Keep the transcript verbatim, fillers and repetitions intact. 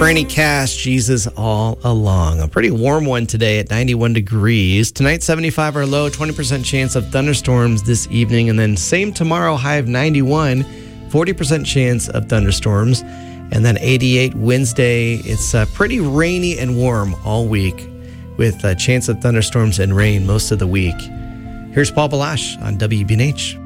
Franny Cash, Jesus All Along. A pretty warm one today at ninety-one degrees. Tonight, seventy-five our low, twenty percent chance of thunderstorms this evening. And then same tomorrow, high of ninety-one, forty percent chance of thunderstorms. And then eighty-eight Wednesday, it's uh, pretty rainy and warm all week with a chance of thunderstorms and rain most of the week. Here's Paul Balash on W B N H.